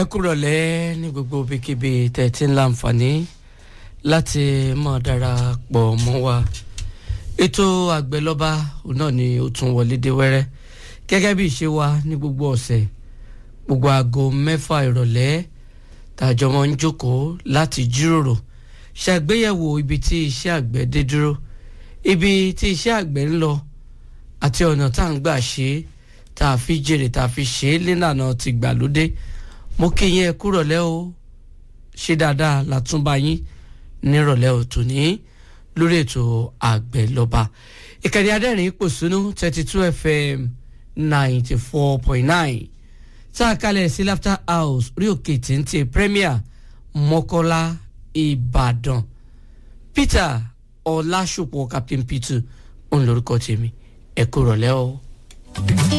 ẹ kúrọ̀lẹ́ ní gbogbo ibikíbi tẹ́tí ńlá àǹfààní láti máa darapọ̀ mọ́ wa. Ètò àgbẹ̀lọ́ba náà ni ó tún wọlé dé wẹ́rẹ́ gẹ́gẹ́ bí ìṣe wa ní gbogbo ọ̀sẹ̀, gbogbo aago 6 ìrọ̀lẹ́ tàjọ máa ń jókòó láti jíròrò ṣàgbéyẹ̀wò ibi tí iṣẹ́ àgbẹ̀ dé dúró, ibi tí iṣẹ́ àgbẹ̀ ń lọ àti ọ̀nà tá à ń gbà ṣe é, tá a fi jèrè, tá a fi ṣe é lẹ́nàna ti gbàlódé. Mo kí yín ẹ kúrọ̀lẹ́ o, ṣe dáadáa látúnbá yín nírọ̀lẹ́ o tòní lórí ètò àgbẹ̀lọ́ba. Ìkànnì adẹ́rìn pòṣónú 32 FM 94.9 tá a kalẹ̀ sí Laughter House orí òkè téńté Premier Mọ́kọ́lá Ìbàdàn. Peter Ọlásùpọ̀ Captain Peter òun lórúkọ tèmi, ẹ kúrọ̀lẹ́ o.